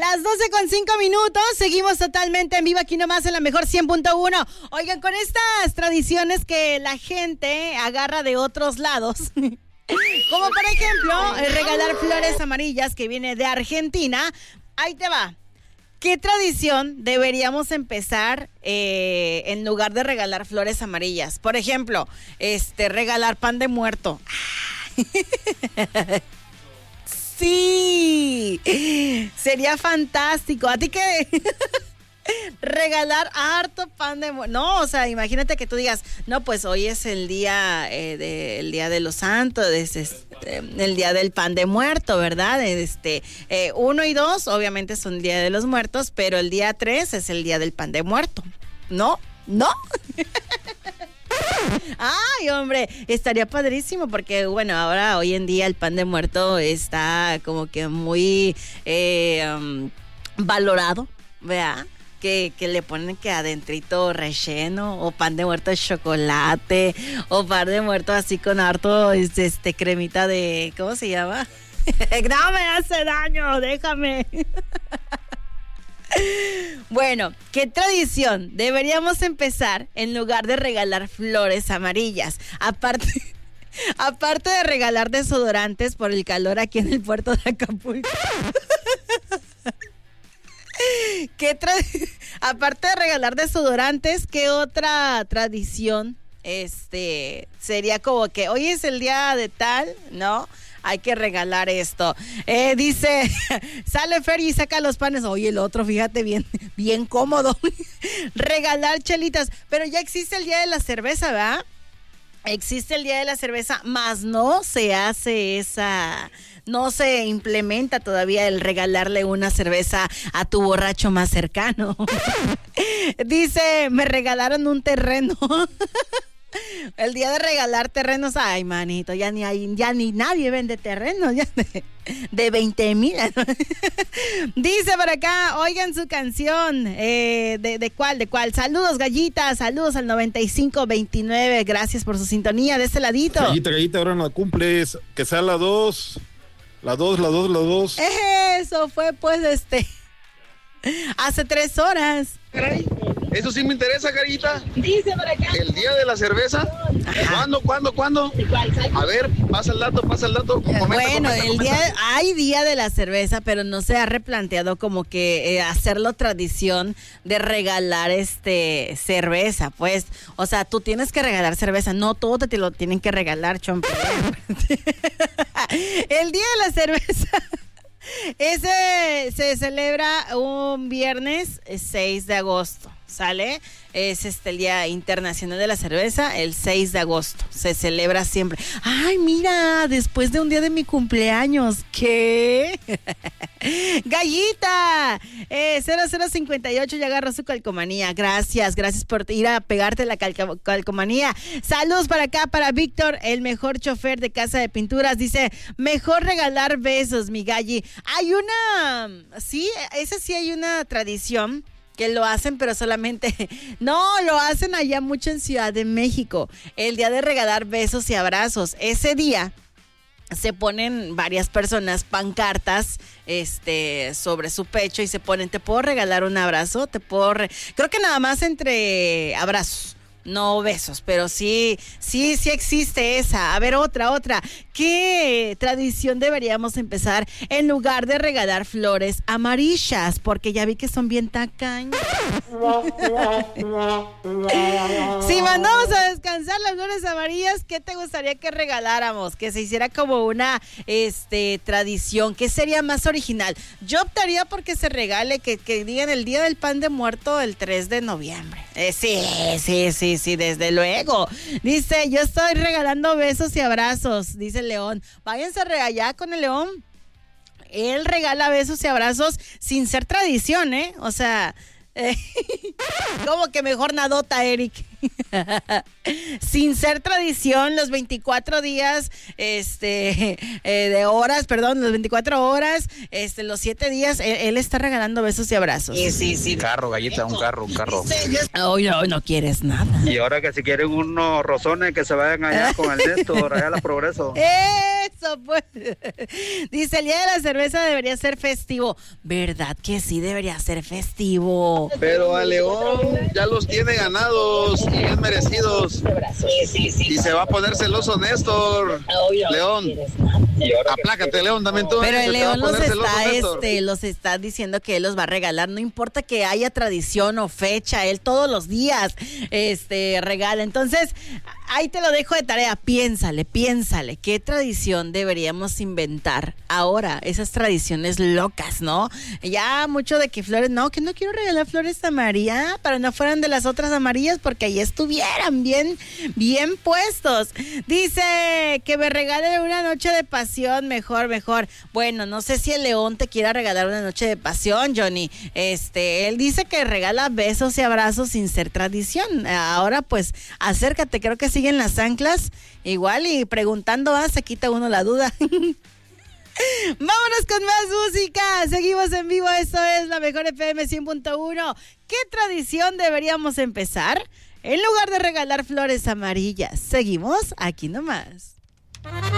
Las 12:05, seguimos totalmente en vivo aquí nomás en la mejor 100.1. Oigan, con estas tradiciones que la gente agarra de otros lados, como por ejemplo regalar flores amarillas que viene de Argentina, ahí te va. ¿Qué tradición deberíamos empezar en lugar de regalar flores amarillas? Por ejemplo, regalar pan de muerto. Sí, sería fantástico. ¿A ti qué? Regalar harto pan de muerto. No, o sea, imagínate que tú digas, no, pues hoy es el día el día de los santos, el día del pan de muerto, ¿verdad? 1 y 2 obviamente son el día de los muertos, pero el día 3 es el día del pan de muerto. ¿No? Ay, hombre, estaría padrísimo porque, bueno, ahora hoy en día el pan de muerto está como que muy valorado, ¿verdad? Que le ponen que adentrito relleno, o pan de muerto de chocolate, o pan de muerto así con harto cremita de, ¿cómo se llama? No me hace daño, déjame. Bueno, ¿qué tradición deberíamos empezar en lugar de regalar flores amarillas? Aparte de regalar desodorantes por el calor aquí en el puerto de Acapulco. Aparte de regalar desodorantes, ¿qué otra tradición sería como que hoy es el día de tal, ¿no? Hay que regalar esto. Dice, sale Fer y saca los panes. Oye, el otro, fíjate, bien cómodo. Regalar chelitas. Pero ya existe el día de la cerveza, ¿verdad? Existe el día de la cerveza, más no se hace no se implementa todavía el regalarle una cerveza a tu borracho más cercano. Dice, me regalaron un terreno. El día de regalar terrenos, ay, manito, ya ni nadie vende terrenos, ya de 20,000. Dice por acá, oigan su canción, ¿de cuál? Saludos, gallitas, saludos al 9529, gracias por su sintonía de este ladito. Gallita, ahora no la cumples, que sea la 2. La 2. Eso fue pues hace 3 horas. Caray, eso sí me interesa, Carita. Dice por acá. El día de la cerveza. ¿Cuándo? A ver, pasa el dato. Bueno, hay día de la cerveza, pero no se ha replanteado como que hacerlo tradición de regalar cerveza, pues. O sea, tú tienes que regalar cerveza, no todo te lo tienen que regalar, chompe. El día de la cerveza. Ese se celebra un viernes 6 de agosto, ¿sale? Es el Día Internacional de la Cerveza, el 6 de agosto. Se celebra siempre. Ay, mira, después de un día de mi cumpleaños. ¿Qué? Gallita, 0058 ya agarró su calcomanía. Gracias por ir a pegarte la calcomanía. Saludos para acá, para Víctor, el mejor chofer de Casa de Pinturas. Dice, mejor regalar besos, mi galli. Hay hay una tradición que lo hacen, pero solamente, no, lo hacen allá mucho en Ciudad de México, el día de regalar besos y abrazos. Ese día se ponen varias personas pancartas sobre su pecho y se ponen, ¿te puedo regalar un abrazo? Creo que nada más entre abrazos, no besos, pero sí existe esa. A ver, otra. ¿Qué tradición deberíamos empezar en lugar de regalar flores amarillas? Porque ya vi que son bien tacaños. Si mandamos a descansar las flores amarillas, ¿qué te gustaría que regaláramos? Que se hiciera como una tradición. ¿Qué sería más original? Yo optaría porque se regale, que digan el día del pan de muerto el 3 de noviembre. Sí, desde luego. Dice, yo estoy regalando besos y abrazos, dice el León. Váyanse a regalar con el León. Él regala besos y abrazos sin ser tradición, ¿eh? O sea, como que mejor nadota, Eric. Sin ser tradición, los 24 días de horas, perdón, los 24 horas, los 7 días, él está regalando besos y abrazos. Sí. Carro, Gallita, un carro. Hoy no quieres nada. Y ahora que si quieren unos rosones que se vayan allá con el Néstor, allá a la Progreso. eso, pues. Dice, el día de la cerveza debería ser festivo. ¿Verdad que sí debería ser festivo? Pero a León ya los tiene ganados, bien merecidos. Y se va a poner celoso Néstor. León, aplácate, León, también tú. Pero el León los está diciendo que él los va a regalar. No importa que haya tradición o fecha, él todos los días regala. Entonces, ahí te lo dejo de tarea. Piénsale. ¿Qué tradición deberíamos inventar ahora? Esas tradiciones locas, ¿no? Ya mucho de que flores, no, que no quiero regalar flores amarillas para no fueran de las otras amarillas porque ahí estuvieran bien puestos. Dice que me regale una noche de pasión, mejor. Bueno, no sé si el León te quiera regalar una noche de pasión, Johnny. Él dice que regala besos y abrazos sin ser tradición. Ahora pues acércate, creo que siguen las anclas igual y preguntando se quita uno la duda. Vámonos con más música. Seguimos en vivo. Esto es la Mejor FM 100.1. ¿Qué tradición deberíamos empezar? En lugar de regalar flores amarillas, seguimos aquí nomás.